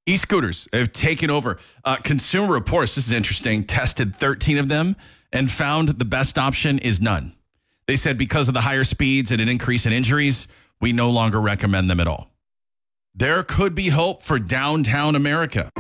E-scooters have taken over. Consumer Reports, this is interesting, tested 13 of them and found the best option is none. They said because of the higher speeds and an increase in injuries, we no longer recommend them at all. There could be hope for downtown America.